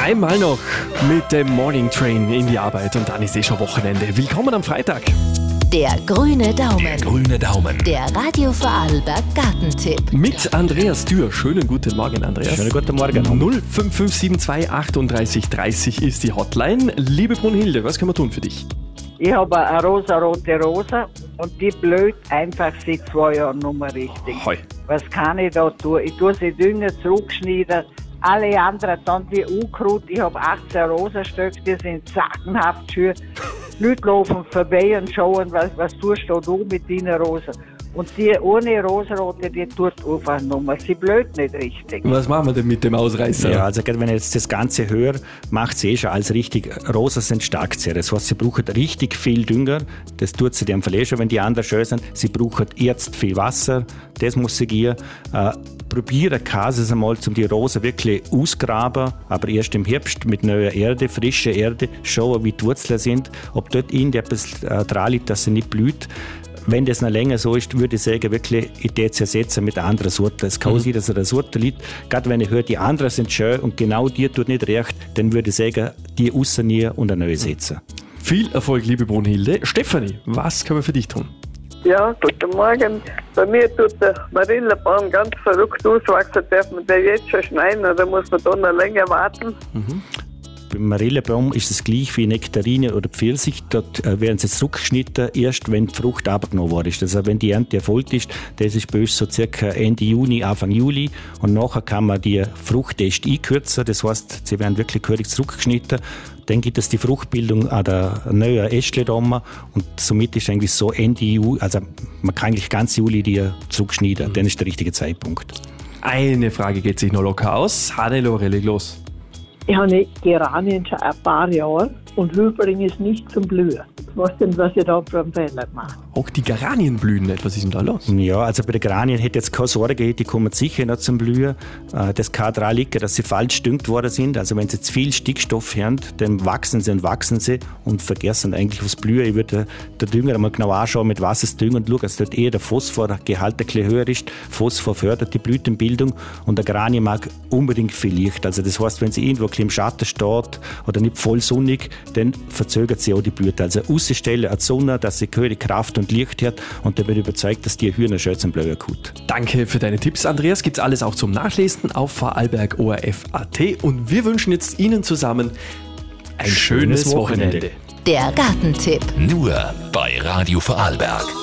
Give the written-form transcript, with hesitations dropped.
Einmal noch mit dem Morning Train in die Arbeit und dann ist schon Wochenende. Willkommen am Freitag. Der grüne Daumen. Der grüne Daumen. Der Radio Vorarlberg Gartentipp. Mit Andreas Dürr. Schönen guten Morgen, Andreas. Schönen guten Morgen. 05572 38 30 ist die Hotline. Liebe Brunhilde, was können wir tun für dich? Ich habe eine rosarote Rose und die blüht einfach seit 2 Jahren nicht mehr richtig. Hoi. Was kann ich da tun? Ich tue sie düngen, zurückschneiden. Alle anderen dann wie Unkraut. Ich habe 18 Rosenstöcke, die sind sagenhaft schön. Leute laufen vorbei und schauen, was tust du mit deinen Rosen. Und die ohne Rosenrote, die tut einfach nur. Sie blüht nicht richtig. Was machen wir denn mit dem Ausreißer? Ja, also wenn ich jetzt das Ganze höre, macht sie schon alles richtig. Rosen sind Starkzehrer. Das heißt, sie brauchen richtig viel Dünger. Das tut sie dem verlesen, wenn die anderen schön sind. Sie brauchen jetzt viel Wasser. Das muss sie gehen. Probieren kann es einmal, um die Rosen wirklich ausgraben, aber erst im Herbst mit neuer Erde, frischer Erde, schauen, wie die Wurzeln sind, ob dort irgendetwas dran liegt, dass sie nicht blüht. Wenn das noch länger so ist, würde ich sagen, wirklich, ich würde sie ersetzen mit einer anderen Sorte. Es kann sein, dass eine Sorte liegt. Gerade wenn ich höre, die anderen sind schön und genau die tut nicht recht, dann würde ich sagen, die rausnehmen und eine neue setzen. Viel Erfolg, liebe Brunhilde. Stefanie, was können wir für dich tun? Ja, guten Morgen. Bei mir tut der Marillenbaum ganz verrückt auswachsen. Darf man den jetzt schon schneiden oder muss man da noch länger warten? Beim Marillenbaum ist es gleich wie Nektarine oder Pfirsich. Dort werden sie zurückgeschnitten, erst wenn die Frucht abgenommen worden ist. Also wenn die Ernte erfolgt ist, das ist bei uns so circa Ende Juni, Anfang Juli. Und nachher kann man die Frucht erst einkürzen. Das heisst, sie werden wirklich gehörig zurückgeschnitten. Dann gibt es die Fruchtbildung an der neuen Ästle und somit ist eigentlich so Ende Juli, also man kann eigentlich ganz Juli die zurückschneiden. Dann ist der richtige Zeitpunkt. Eine Frage geht sich noch locker aus. Hannelore, leg los. Ich habe Geranien schon ein paar Jahre und Hübling ist nicht zum Blühen. Ich weiß nicht, was ich da für einen Fehler mache. Auch die Geranien blühen nicht. Was ist denn da los? Ja, also bei den Geranien hätte jetzt keine Sorge, die kommen sicher noch zum Blühen. Das kann daran liegen, dass sie falsch gedüngt worden sind. Also wenn sie zu viel Stickstoff haben, dann wachsen sie und vergessen eigentlich aufs Blühen. Ich würde den Dünger einmal genau anschauen, mit was es düngen und schauen, dass dort eher der Phosphorgehalt ein bisschen höher ist. Phosphor fördert die Blütenbildung und der Geranie mag unbedingt viel Licht. Also das heißt, wenn sie irgendwo ein bisschen im Schatten steht oder nicht voll sonnig, dann verzögert sie auch die Blüte. Also rausstellen an die Sonne, dass sie gehörige Kraft und Licht hat und dann bin ich überzeugt, dass die Hühner schön zum Blühen kommt. Danke für deine Tipps, Andreas. Gibt's alles auch zum Nachlesen auf vorarlberg.orf.at und wir wünschen jetzt Ihnen zusammen ein schönes Wochenende. Der Gartentipp. Nur bei Radio Vorarlberg.